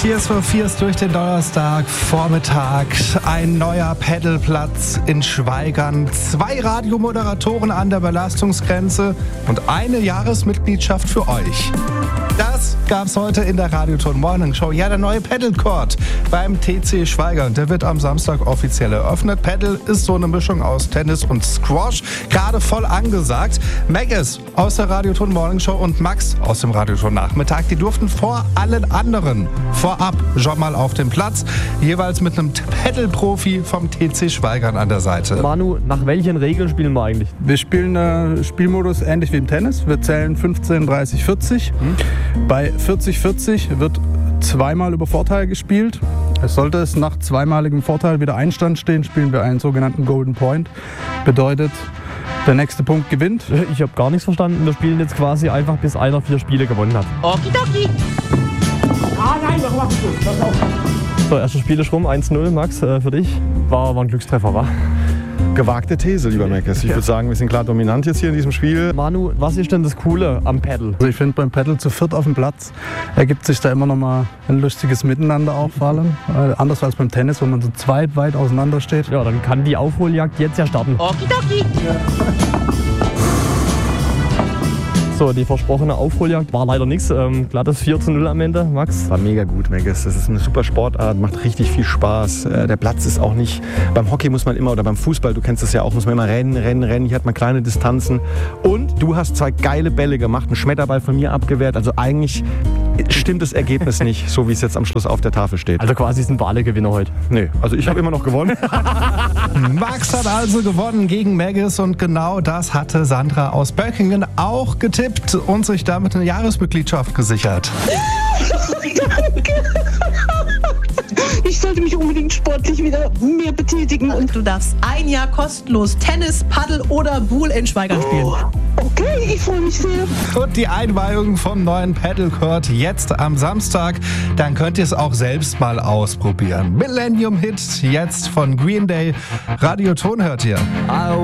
Tears for Fears durch den Donnerstagvormittag. Ein neuer Pedalplatz in Schwaigern. 2 Radiomoderatoren an der Belastungsgrenze und eine Jahresmitgliedschaft für euch. Das gab's heute in der Radioton Morning Show. Ja, der neue Pedal Court beim TC Schwaigern. Der wird am Samstag offiziell eröffnet. Pedal ist so eine Mischung aus Tennis und Squash. Gerade voll angesagt. Maggis aus der Radioton Morning Show und Max aus dem Radioton Nachmittag. Die durften vor allen anderen vorab schon mal auf dem Platz. Jeweils mit einem Pedal-Profi vom TC Schwaigern an der Seite. Manu, nach welchen Regeln spielen wir eigentlich? Wir spielen Spielmodus ähnlich wie im Tennis. Wir zählen 15, 30, 40. Bei 40-40 wird zweimal über Vorteil gespielt. Sollte es nach zweimaligem Vorteil wieder Einstand stehen, spielen wir einen sogenannten Golden Point. Bedeutet, der nächste Punkt gewinnt. Ich habe gar nichts verstanden. Wir spielen jetzt quasi einfach, bis einer 4 Spiele gewonnen hat. Okidoki. Ah nein, warum machst du das? So, erstes Spiel ist rum, 1-0, Max, für dich. War ein Glückstreffer, wa? Gewagte These, lieber Mackes. Ich würde sagen, wir sind klar dominant jetzt hier in diesem Spiel. Manu, was ist denn das Coole am Pedal? Also ich finde, beim Pedal zu viert auf dem Platz ergibt sich da immer noch mal ein lustiges Miteinander auch vor allem. Anders als beim Tennis, wo man so zweit weit auseinander steht. Ja, dann kann die Aufholjagd jetzt ja starten. Okidoki. So, die versprochene Aufholjagd war leider nichts. Glattes 4-0 am Ende, Max. War mega gut, Mackes. Das ist eine super Sportart, macht richtig viel Spaß. Der Platz ist auch nicht... Beim Hockey muss man immer, oder beim Fußball, du kennst das ja auch, muss man immer rennen. Hier hat man kleine Distanzen. Und du hast 2 geile Bälle gemacht, einen Schmetterball von mir abgewehrt. Also eigentlich stimmt das Ergebnis nicht, so wie es jetzt am Schluss auf der Tafel steht. Also quasi sind wir alle Gewinner heute. Nee, also ich habe immer noch gewonnen. Max hat also gewonnen gegen Maggis und genau das hatte Sandra aus Böckingen auch getippt und sich damit eine Jahresmitgliedschaft gesichert. Danke. Ich sollte mich unbedingt sportlich wieder mehr betätigen. Und du darfst 1 Jahr kostenlos Tennis, Paddel oder Buhl in Schwaigern spielen. Okay, ich freue mich sehr. Und die Einweihung vom neuen Pedal Court jetzt am Samstag. Dann könnt ihr es auch selbst mal ausprobieren. Millennium Hit jetzt von Green Day. Radioton hört ihr.